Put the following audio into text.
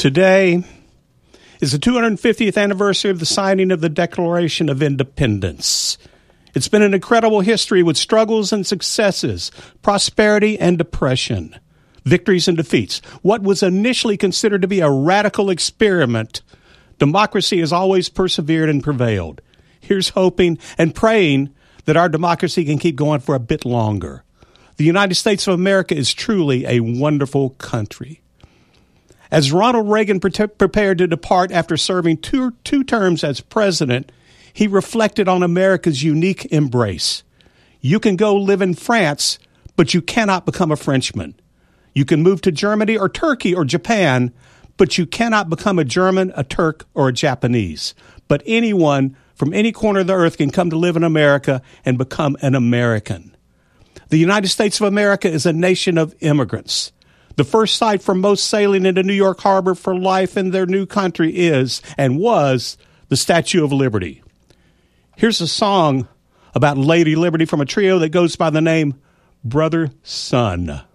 Today is the 250th anniversary of the signing of the Declaration of Independence. It's been an incredible history with struggles and successes, prosperity and depression, victories and defeats. What was initially considered to be a radical experiment, democracy has always persevered and prevailed. Here's hoping and praying that our democracy can keep going for a bit longer. The United States of America is truly a wonderful country. As Ronald Reagan prepared to depart after serving two terms as president, he reflected on America's unique embrace. You can go live in France, but you cannot become a Frenchman. You can move to Germany or Turkey or Japan, but you cannot become a German, a Turk, or a Japanese. But anyone from any corner of the earth can come to live in America and become an American. The United States of America is a nation of immigrants. The first sight for most sailing into New York Harbor for life in their new country is and was the Statue of Liberty. Here's a song about Lady Liberty from a trio that goes by the name Brother Sun.